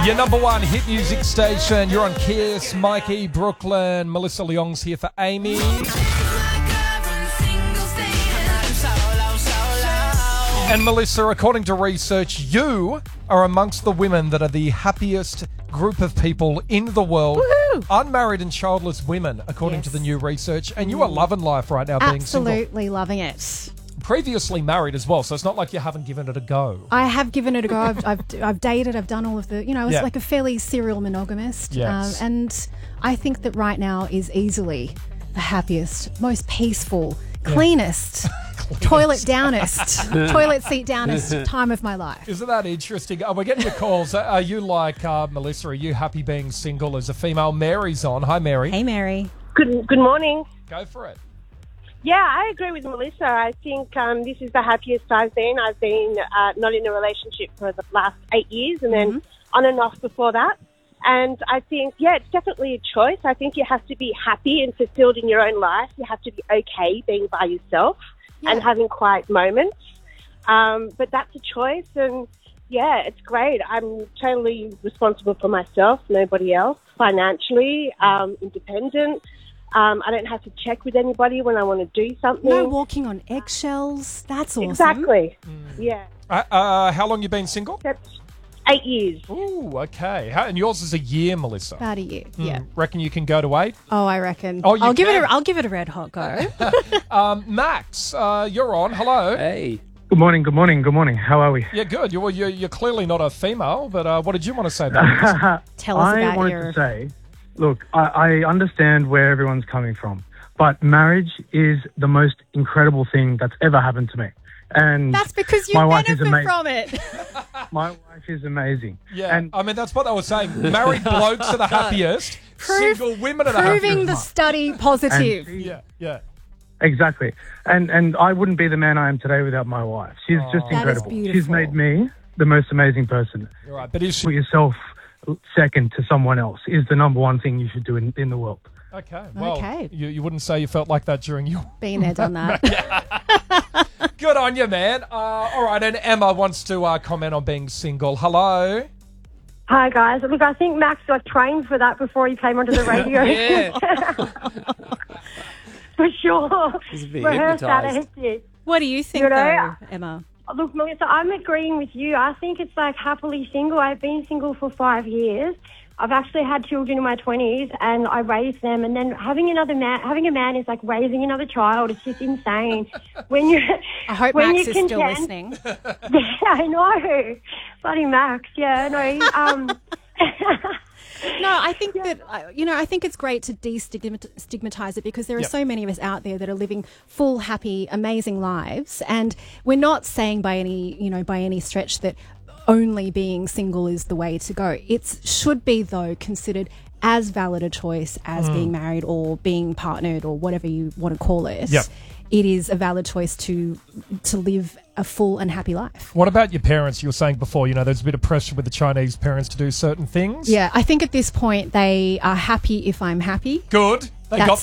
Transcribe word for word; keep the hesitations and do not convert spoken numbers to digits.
Your number one hit music station. You're on Kiss. Mikey, Brooklyn. Melissa Leong's here for Amy. And Melissa, according to research, you are amongst the women that are the happiest group of people in the world. Woohoo! Unmarried and childless women, according Yes. to the new research. And you are loving life right now, being single. Absolutely loving it. Previously married as well, so it's not like you haven't given it a go. I have given it a go. I've, I've, I've dated. I've done all of the, you know, I was Yeah. like a fairly serial monogamist. Yes. Um, and I think that right now is easily the happiest, most peaceful, cleanest, toilet downest, toilet seat downest time of my life. Isn't that interesting? Oh, we're getting your calls. Are you like uh, Melissa? Are you happy being single as a female? Mary's on. Hi, Mary. Hey, Mary. Good, good morning. Go for it. Yeah, I agree with Melissa. I think um, this is the happiest I've been. I've been uh, not in a relationship for the last eight years and then on and off before that. And I think, yeah, it's definitely a choice. I think you have to be happy and fulfilled in your own life. You have to be okay being by yourself and having quiet moments. Um, but that's a choice. And, yeah, it's great. I'm totally responsible for myself, nobody else, financially, um, independent. Um, I don't have to check with anybody when I want to do something. No walking on eggshells. That's awesome. Exactly. Yeah. Uh, uh, how long you been single? That's eight years. Ooh, okay. How, and yours is a year, Melissa. About a year. Mm, Yeah. Reckon you can go to eight? Oh, I reckon. Oh, you I'll give can? it. A, I'll give it a red hot go. Um, Max, uh, you're on. Hello. Hey. Good morning, good morning, good morning. How are we? Yeah, good. You're, you're, you're clearly not a female, but uh, what did you want to say about this? Tell us I about wanted your. to say, look, I, I understand where everyone's coming from, but marriage is the most incredible thing that's ever happened to me. And That's because you my wife is benefit ama- from it. my wife is amazing. Yeah, And I mean, that's what they were saying. Married blokes are the happiest. Proof- Single women are the Proving happiest. the study positive. And- Yeah, yeah. exactly. And and I wouldn't be the man I am today without my wife. She's just That is incredible. beautiful. She's made me the most amazing person. You're right. But is she... Put yourself second to someone else is the number one thing you should do in, in the world. Okay, well, Okay. You, you wouldn't say you felt like that during your... Been there, done that. Good on you, man. Uh, all right, and Emma wants to uh, comment on being single. Hello. Hi, guys. Look, I think Max got trained for that before he came onto the radio. Yeah. For sure. He's a bit Rehearsed that, hypnotised. hasn't it? What do you think, You know, though, Emma? Look, Melissa, I'm agreeing with you. I think it's like happily single. I've been single for five years. I've actually had children in my twenties, and I raised them. And then having another man, having a man is like raising another child. It's just insane. When you, I hope when Max you is still content- listening. Yeah, I know. Bloody Max. Yeah, no. Um, No, I think that, uh, you know, I think it's great to destigmatize it because there are Yep. so many of us out there that are living full, happy, amazing lives. And we're not saying by any, you know, by any stretch that only being single is the way to go. It should be, though, considered as valid a choice as being married or being partnered or whatever you want to call it. Yep. It is a valid choice to to live a full and happy life. What about your parents? You were saying before, you know, there's a bit of pressure with the Chinese parents to do certain things. Yeah, I think at this point they are happy if I'm happy. Good. They That's got